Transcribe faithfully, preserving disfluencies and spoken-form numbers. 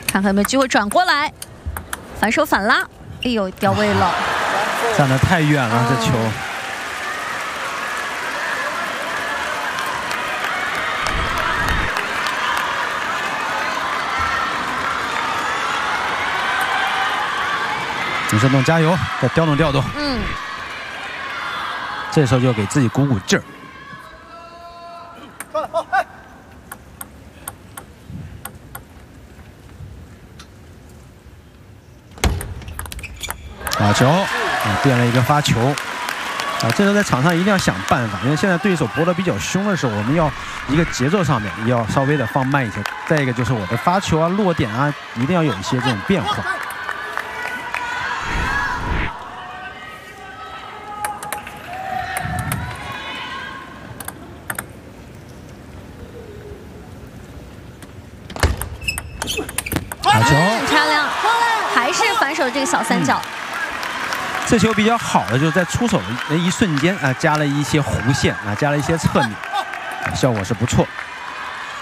看看有没有机会转过来，反手反拉，哎呦，掉位了， 站得太远了，这球。李胜栋加油，再调动调动。 嗯， 这时候就给自己鼓鼓劲儿。好球，啊，变了一个发球。啊，这时候在场上一定要想办法，因为现在对手搏得比较凶的时候，我们要一个节奏上面要稍微的放慢一些。再一个就是我的发球啊、落点啊，一定要有一些这种变化。好球， 很漂亮，还是反手这个小三角。 嗯、这球比较好的就是在出手的那一瞬间啊，加了一些弧线啊，加了一些侧面，效果是不错。